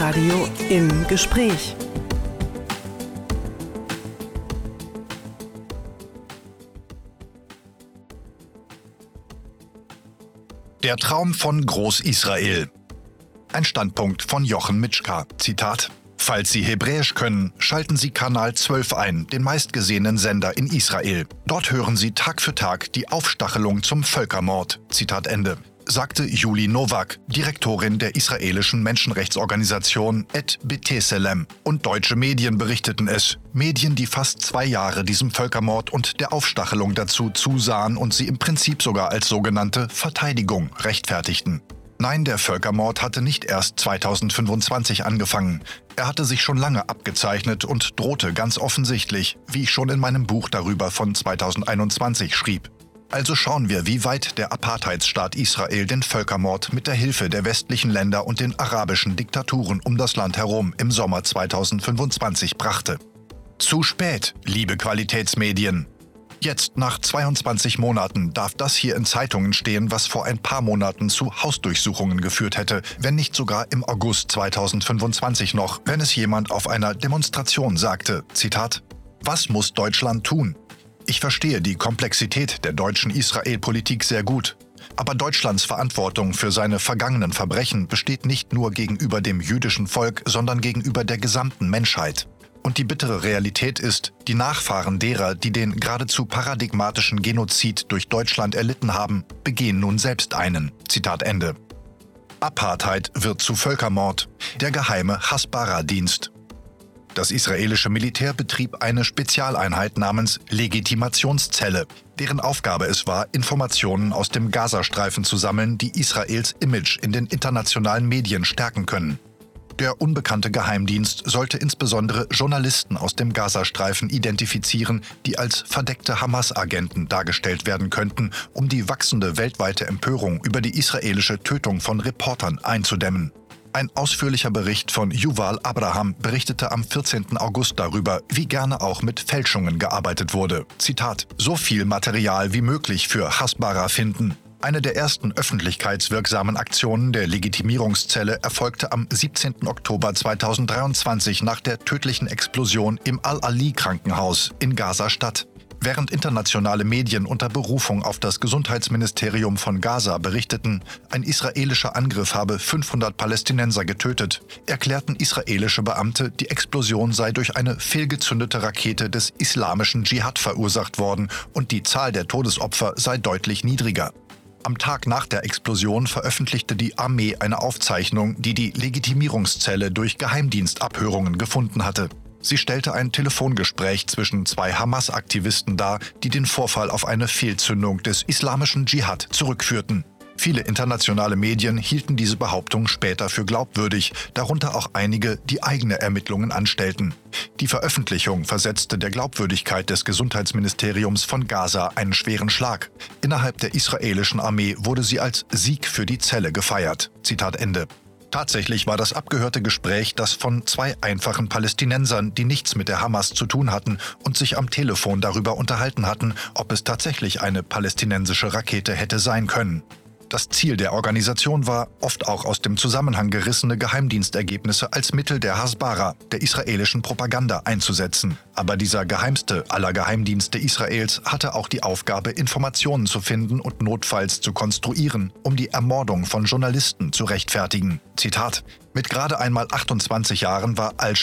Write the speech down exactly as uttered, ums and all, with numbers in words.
Barbaradio im Gespräch. Der Traum von Groß-Israel. Ein Standpunkt von Jochen Mitschka. Zitat: Falls Sie Hebräisch können, schalten Sie Kanal zwölf ein, den meistgesehenen Sender in Israel. Dort hören Sie Tag für Tag die Aufstachelung zum Völkermord. Zitat Ende. Sagte Julie Nowak, Direktorin der israelischen Menschenrechtsorganisation Et B'Tselem. Und deutsche Medien berichteten es. Medien, die fast zwei Jahre diesem Völkermord und der Aufstachelung dazu zusahen und sie im Prinzip sogar als sogenannte Verteidigung rechtfertigten. Nein, der Völkermord hatte nicht erst zweitausendfünfundzwanzig angefangen. Er hatte sich schon lange abgezeichnet und drohte ganz offensichtlich, wie ich schon in meinem Buch darüber von zweitausendeinundzwanzig schrieb. Also schauen wir, wie weit der Apartheidsstaat Israel den Völkermord mit der Hilfe der westlichen Länder und den arabischen Diktaturen um das Land herum im Sommer zweitausendfünfundzwanzig brachte. Zu spät, liebe Qualitätsmedien. Jetzt, nach zweiundzwanzig Monaten, darf das hier in Zeitungen stehen, was vor ein paar Monaten zu Hausdurchsuchungen geführt hätte, wenn nicht sogar im August zweitausendfünfundzwanzig noch, wenn es jemand auf einer Demonstration sagte, Zitat: Was muss Deutschland tun? Ich verstehe die Komplexität der deutschen Israel-Politik sehr gut. Aber Deutschlands Verantwortung für seine vergangenen Verbrechen besteht nicht nur gegenüber dem jüdischen Volk, sondern gegenüber der gesamten Menschheit. Und die bittere Realität ist, die Nachfahren derer, die den geradezu paradigmatischen Genozid durch Deutschland erlitten haben, begehen nun selbst einen. Zitat Ende. Apartheid wird zu Völkermord. Der geheime Hasbara-Dienst. Das israelische Militär betrieb eine Spezialeinheit namens Legitimationszelle, deren Aufgabe es war, Informationen aus dem Gazastreifen zu sammeln, die Israels Image in den internationalen Medien stärken können. Der unbekannte Geheimdienst sollte insbesondere Journalisten aus dem Gazastreifen identifizieren, die als verdeckte Hamas-Agenten dargestellt werden könnten, um die wachsende weltweite Empörung über die israelische Tötung von Reportern einzudämmen. Ein ausführlicher Bericht von Yuval Abraham berichtete am vierzehnten August darüber, wie gerne auch mit Fälschungen gearbeitet wurde. Zitat: So viel Material wie möglich für Hasbara finden. Eine der ersten öffentlichkeitswirksamen Aktionen der Legitimierungszelle erfolgte am siebzehnten Oktober zweitausenddreiundzwanzig nach der tödlichen Explosion im Al-Ali-Krankenhaus in Gaza-Stadt. Während internationale Medien unter Berufung auf das Gesundheitsministerium von Gaza berichteten, ein israelischer Angriff habe fünfhundert Palästinenser getötet, erklärten israelische Beamte, die Explosion sei durch eine fehlgezündete Rakete des islamischen Dschihad verursacht worden und die Zahl der Todesopfer sei deutlich niedriger. Am Tag nach der Explosion veröffentlichte die Armee eine Aufzeichnung, die die Legitimierungszelle durch Geheimdienstabhörungen gefunden hatte. Sie stellte ein Telefongespräch zwischen zwei Hamas-Aktivisten dar, die den Vorfall auf eine Fehlzündung des islamischen Dschihad zurückführten. Viele internationale Medien hielten diese Behauptung später für glaubwürdig, darunter auch einige, die eigene Ermittlungen anstellten. Die Veröffentlichung versetzte der Glaubwürdigkeit des Gesundheitsministeriums von Gaza einen schweren Schlag. Innerhalb der israelischen Armee wurde sie als Sieg für die Zelle gefeiert. Zitat Ende. Tatsächlich war das abgehörte Gespräch das von zwei einfachen Palästinensern, die nichts mit der Hamas zu tun hatten und sich am Telefon darüber unterhalten hatten, ob es tatsächlich eine palästinensische Rakete hätte sein können. Das Ziel der Organisation war, oft auch aus dem Zusammenhang gerissene Geheimdienstergebnisse als Mittel der Hasbara, der israelischen Propaganda, einzusetzen. Aber dieser geheimste aller Geheimdienste Israels hatte auch die Aufgabe, Informationen zu finden und notfalls zu konstruieren, um die Ermordung von Journalisten zu rechtfertigen. Zitat: Mit gerade einmal achtundzwanzig Jahren war al